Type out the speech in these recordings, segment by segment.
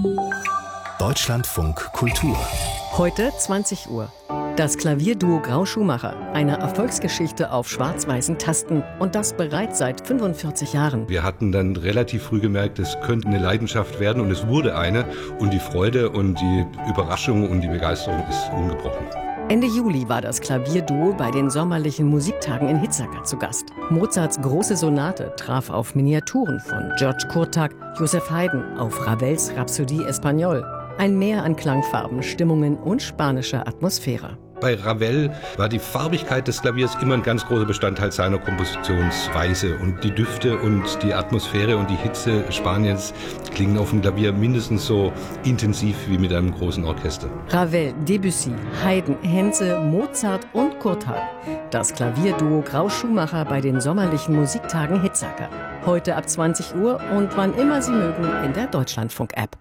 Deutschlandfunk Kultur. Heute 20 Uhr. Das Klavierduo Grau-Schumacher, eine Erfolgsgeschichte auf schwarz-weißen Tasten und das bereits seit 45 Jahren. Wir hatten dann relativ früh gemerkt, es könnte eine Leidenschaft werden und es wurde eine. Und die Freude und die Überraschung und die Begeisterung ist ungebrochen. Ende Juli war das Klavierduo bei den sommerlichen Musiktagen in Hitzacker zu Gast. Mozarts große Sonate traf auf Miniaturen von George Kurtak, Joseph Haydn, auf Ravels Rhapsodie Espagnole. Ein Meer an Klangfarben, Stimmungen und spanischer Atmosphäre. Bei Ravel war die Farbigkeit des Klaviers immer ein ganz großer Bestandteil seiner Kompositionsweise. Und die Düfte und die Atmosphäre und die Hitze Spaniens klingen auf dem Klavier mindestens so intensiv wie mit einem großen Orchester. Ravel, Debussy, Haydn, Henze, Mozart und Kurtak. Das Klavierduo Grau-Schumacher bei den sommerlichen Musiktagen Hitzacker. Heute ab 20 Uhr und wann immer Sie mögen in der Deutschlandfunk-App.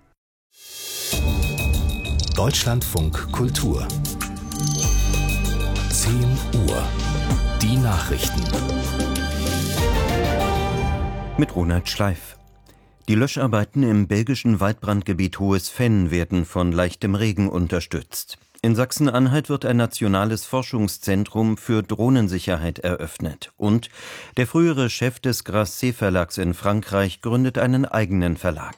Deutschlandfunk Kultur. 10 Uhr. Die Nachrichten. Mit Ronald Schleif. Die Löscharbeiten im belgischen Waldbrandgebiet Hohes Venn werden von leichtem Regen unterstützt. In Sachsen-Anhalt wird ein nationales Forschungszentrum für Drohnensicherheit eröffnet. Und der frühere Chef des Grasset Verlags in Frankreich gründet einen eigenen Verlag.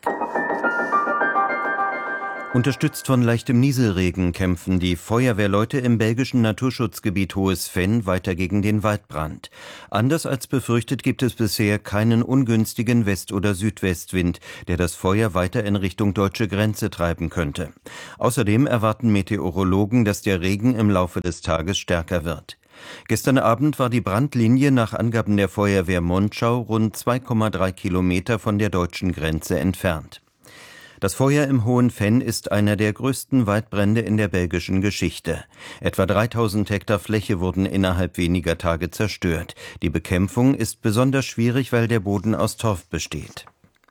Unterstützt von leichtem Nieselregen kämpfen die Feuerwehrleute im belgischen Naturschutzgebiet Hohes Venn weiter gegen den Waldbrand. Anders als befürchtet gibt es bisher keinen ungünstigen West- oder Südwestwind, der das Feuer weiter in Richtung deutsche Grenze treiben könnte. Außerdem erwarten Meteorologen, dass der Regen im Laufe des Tages stärker wird. Gestern Abend war die Brandlinie nach Angaben der Feuerwehr Monschau rund 2,3 Kilometer von der deutschen Grenze entfernt. Das Feuer im Hohen Venn ist einer der größten Waldbrände in der belgischen Geschichte. Etwa 3000 Hektar Fläche wurden innerhalb weniger Tage zerstört. Die Bekämpfung ist besonders schwierig, weil der Boden aus Torf besteht.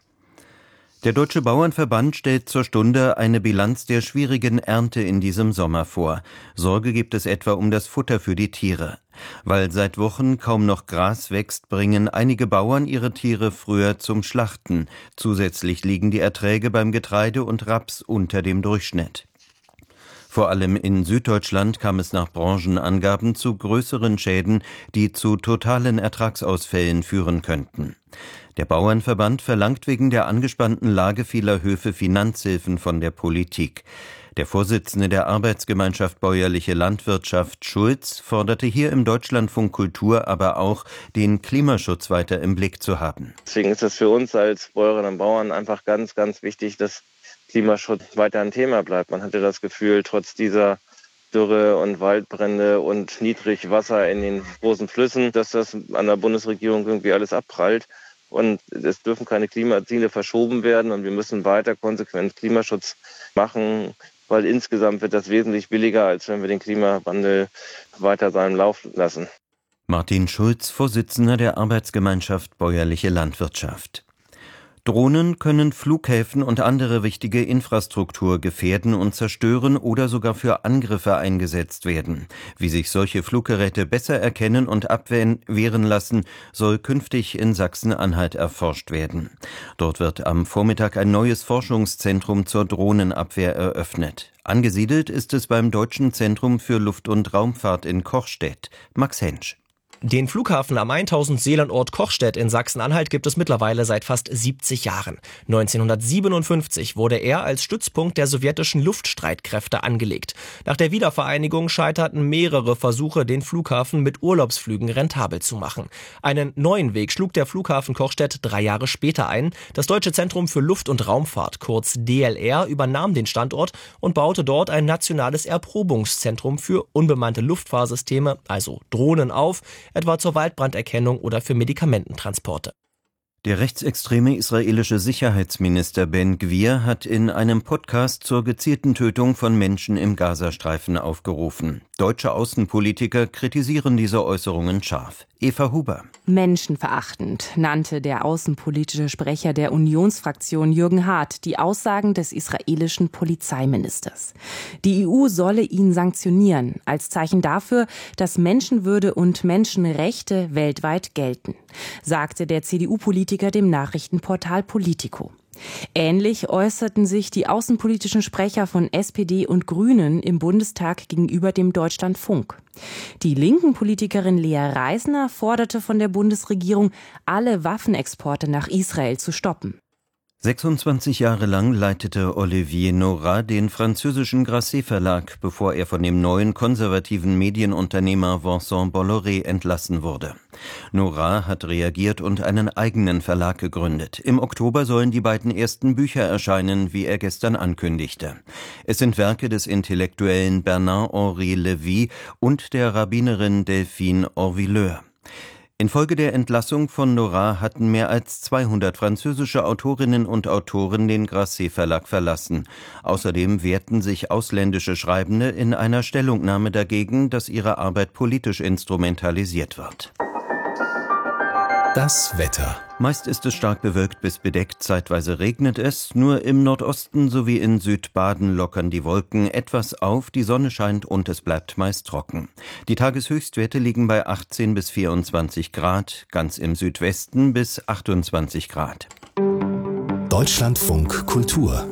Der Deutsche Bauernverband stellt zur Stunde eine Bilanz der schwierigen Ernte in diesem Sommer vor. Sorge gibt es etwa um das Futter für die Tiere. Weil seit Wochen kaum noch Gras wächst, bringen einige Bauern ihre Tiere früher zum Schlachten. Zusätzlich liegen die Erträge beim Getreide und Raps unter dem Durchschnitt. Vor allem in Süddeutschland kam es nach Branchenangaben zu größeren Schäden, die zu totalen Ertragsausfällen führen könnten. Der Bauernverband verlangt wegen der angespannten Lage vieler Höfe Finanzhilfen von der Politik. Der Vorsitzende der Arbeitsgemeinschaft Bäuerliche Landwirtschaft, Schulz, forderte hier im Deutschlandfunk Kultur aber auch, den Klimaschutz weiter im Blick zu haben. Deswegen ist es für uns als Bäuerinnen und Bauern einfach ganz, ganz wichtig, dass Klimaschutz weiter ein Thema bleibt. Man hatte das Gefühl, trotz dieser Dürre und Waldbrände und Niedrigwasser in den großen Flüssen, dass das an der Bundesregierung irgendwie alles abprallt. Und es dürfen keine Klimaziele verschoben werden und wir müssen weiter konsequent Klimaschutz machen, weil insgesamt wird das wesentlich billiger, als wenn wir den Klimawandel weiter seinen Lauf lassen. Martin Schulz, Vorsitzender der Arbeitsgemeinschaft Bäuerliche Landwirtschaft. Drohnen können Flughäfen und andere wichtige Infrastruktur gefährden und zerstören oder sogar für Angriffe eingesetzt werden. Wie sich solche Fluggeräte besser erkennen und abwehren lassen, soll künftig in Sachsen-Anhalt erforscht werden. Dort wird am Vormittag ein neues Forschungszentrum zur Drohnenabwehr eröffnet. Angesiedelt ist es beim Deutschen Zentrum für Luft- und Raumfahrt in Kochstedt. Max Hensch. Den Flughafen am 1000-Seelenort Kochstedt in Sachsen-Anhalt gibt es mittlerweile seit fast 70 Jahren. 1957 wurde er als Stützpunkt der sowjetischen Luftstreitkräfte angelegt. Nach der Wiedervereinigung scheiterten mehrere Versuche, den Flughafen mit Urlaubsflügen rentabel zu machen. Einen neuen Weg schlug der Flughafen Kochstedt 3 Jahre später ein. Das Deutsche Zentrum für Luft- und Raumfahrt, kurz DLR, übernahm den Standort und baute dort ein nationales Erprobungszentrum für unbemannte Luftfahrsysteme, also Drohnen, auf, etwa zur Waldbranderkennung oder für Medikamententransporte. Der rechtsextreme israelische Sicherheitsminister Ben Gvir hat in einem Podcast zur gezielten Tötung von Menschen im Gazastreifen aufgerufen. Deutsche Außenpolitiker kritisieren diese Äußerungen scharf. Eva Huber. Menschenverachtend nannte der außenpolitische Sprecher der Unionsfraktion Jürgen Hart die Aussagen des israelischen Polizeiministers. Die EU solle ihn sanktionieren, als Zeichen dafür, dass Menschenwürde und Menschenrechte weltweit gelten, sagte der CDU-Politiker dem Nachrichtenportal Politico. Ähnlich äußerten sich die außenpolitischen Sprecher von SPD und Grünen im Bundestag gegenüber dem Deutschlandfunk. Die linken Politikerin Lea Reisner forderte von der Bundesregierung, alle Waffenexporte nach Israel zu stoppen. 26 Jahre lang leitete Olivier Nora den französischen Grasset Verlag, bevor er von dem neuen konservativen Medienunternehmer Vincent Bolloré entlassen wurde. Nora hat reagiert und einen eigenen Verlag gegründet. Im Oktober sollen die beiden ersten Bücher erscheinen, wie er gestern ankündigte. Es sind Werke des Intellektuellen Bernard-Henri Lévy und der Rabbinerin Delphine Orvilleur. Infolge der Entlassung von Nora hatten mehr als 200 französische Autorinnen und Autoren den Grasset-Verlag verlassen. Außerdem wehrten sich ausländische Schreibende in einer Stellungnahme dagegen, dass ihre Arbeit politisch instrumentalisiert wird. Das Wetter. Meist ist es stark bewölkt bis bedeckt, zeitweise regnet es. Nur im Nordosten sowie in Südbaden lockern die Wolken etwas auf, die Sonne scheint und es bleibt meist trocken. Die Tageshöchstwerte liegen bei 18 bis 24 Grad, ganz im Südwesten bis 28 Grad. Deutschlandfunk Kultur.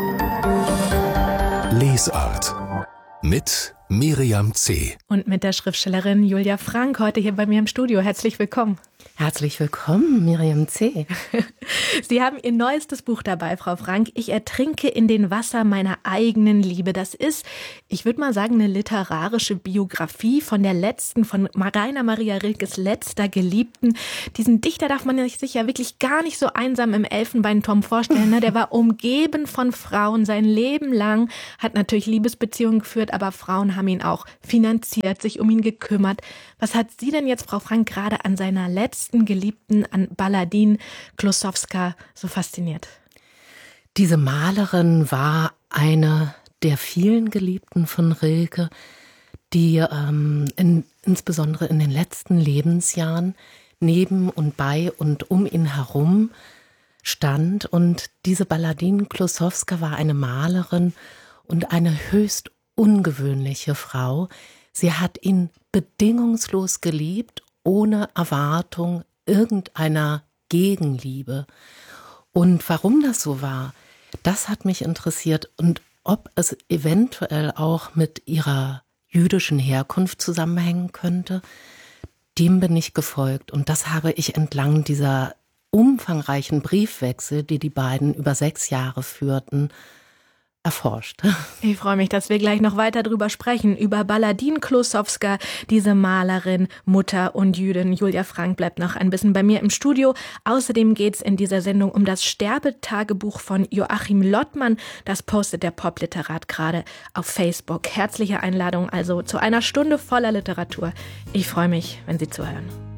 Lesart. Mit Miriam C. Und mit der Schriftstellerin Julia Frank heute hier bei mir im Studio. Herzlich willkommen. Herzlich willkommen, Miriam C. Sie haben Ihr neuestes Buch dabei, Frau Frank. Ich ertrinke in den Wasser meiner eigenen Liebe. Das ist, ich würde mal sagen, eine literarische Biografie von Rainer Maria Rilkes letzter Geliebten. Diesen Dichter darf man sich ja wirklich gar nicht so einsam im Elfenbeinturm vorstellen. Ne? Der war umgeben von Frauen sein Leben lang, hat natürlich Liebesbeziehungen geführt, aber Frauen haben ihn auch finanziert, sich um ihn gekümmert. Was hat Sie denn jetzt, Frau Frank, gerade an seiner letzten Geliebten, an Baladine Kłosowska, so fasziniert? Diese Malerin war eine der vielen Geliebten von Rilke, die insbesondere in den letzten Lebensjahren neben und bei und um ihn herum stand. Und diese Baladine Kłosowska war eine Malerin und eine höchst ungewöhnliche Frau. Sie hat ihn bedingungslos geliebt, ohne Erwartung irgendeiner Gegenliebe. Und warum das so war, das hat mich interessiert und ob es eventuell auch mit ihrer jüdischen Herkunft zusammenhängen könnte, dem bin ich gefolgt. Und das habe ich entlang dieser umfangreichen Briefwechsel, die die beiden über 6 Jahre führten, erforscht. Ich freue mich, dass wir gleich noch weiter drüber sprechen, über Baladine Kłosowska, diese Malerin, Mutter und Jüdin. Julia Frank bleibt noch ein bisschen bei mir im Studio. Außerdem geht es in dieser Sendung um das Sterbetagebuch von Joachim Lottmann. Das postet der Popliterat gerade auf Facebook. Herzliche Einladung also zu einer Stunde voller Literatur. Ich freue mich, wenn Sie zuhören.